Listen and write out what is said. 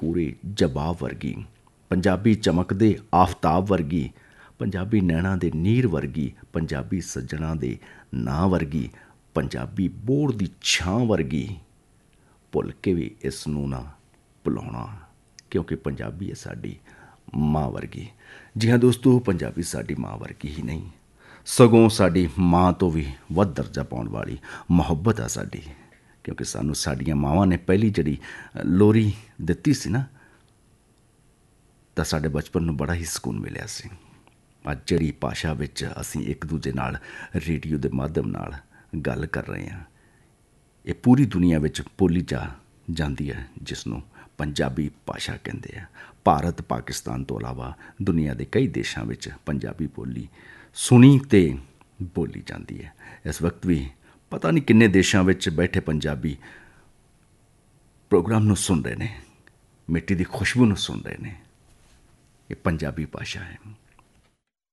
ਕੋਰੇ ਜਵਾਬ ਵਰਗੀ, ਪੰਜਾਬੀ ਚਮਕਦੇ ਆਫਤਾਬ ਵਰਗੀ, ਪੰਜਾਬੀ ਨੈਣਾਂ ਦੇ ਨੀਰ ਵਰਗੀ, ਪੰਜਾਬੀ ਸੱਜਣਾਂ ਦੇ ਨਾਂ ਵਰਗੀ, ਪੰਜਾਬੀ ਬੋਹੜ ਦੀ ਛਾਂ ਵਰਗੀ। ਭੁੱਲ ਕੇ ਵੀ ਇਸ ਨੂੰ ਨਾ ਭੁਲਾਉਣਾ, ਕਿਉਂਕਿ ਪੰਜਾਬੀ ਹੈ ਸਾਡੀ ਮਾਂ ਵਰਗੀ। ਜੀ ਹਾਂ ਦੋਸਤੋ, ਪੰਜਾਬੀ ਸਾਡੀ ਮਾਂ ਵਰਗੀ ਹੀ ਨਹੀਂ, ਸਗੋਂ ਸਾਡੀ ਮਾਂ ਤੋਂ ਵੀ ਵੱਧ ਦਰਜਾ ਪਾਉਣ ਵਾਲੀ ਮੁਹੱਬਤ ਆ ਸਾਡੀ, ਕਿਉਂਕਿ ਸਾਨੂੰ ਸਾਡੀਆਂ ਮਾਵਾਂ ਨੇ ਪਹਿਲੀ ਜਿਹੜੀ ਲੋਰੀ ਦਿੱਤੀ ਸੀ ਨਾ, ਤਾਂ ਸਾਡੇ ਬਚਪਨ ਨੂੰ ਬੜਾ ਹੀ ਸਕੂਨ ਮਿਲਿਆ ਸੀ। ਅੱਜ ਜਿਹੜੀ ਭਾਸ਼ਾ ਵਿੱਚ ਅਸੀਂ ਇੱਕ ਦੂਜੇ ਨਾਲ ਰੇਡੀਓ ਦੇ ਮਾਧਿਅਮ ਨਾਲ ਗੱਲ ਕਰ ਰਹੇ ਹਾਂ, ਇਹ ਪੂਰੀ ਦੁਨੀਆ ਵਿੱਚ ਬੋਲੀ ਜਾਂਦੀ ਹੈ, ਜਿਸ ਨੂੰ ਪੰਜਾਬੀ ਭਾਸ਼ਾ ਕਹਿੰਦੇ ਆ। ਭਾਰਤ ਪਾਕਿਸਤਾਨ ਤੋਂ ਇਲਾਵਾ ਦੁਨੀਆ ਦੇ ਕਈ ਦੇਸ਼ਾਂ ਵਿੱਚ ਪੰਜਾਬੀ ਬੋਲੀ ਸੁਣੀ ਅਤੇ ਬੋਲੀ ਜਾਂਦੀ ਹੈ। ਇਸ ਵਕਤ ਵੀ ਪਤਾ ਨਹੀਂ ਕਿੰਨੇ ਦੇਸ਼ਾਂ ਵਿੱਚ ਬੈਠੇ ਪੰਜਾਬੀ ਪ੍ਰੋਗਰਾਮ ਨੂੰ ਸੁਣ ਰਹੇ ਨੇ, ਮਿੱਟੀ ਦੀ ਖੁਸ਼ਬੂ ਨੂੰ ਸੁਣ ਰਹੇ ਨੇ। ਇਹ ਪੰਜਾਬੀ ਭਾਸ਼ਾ ਹੈ।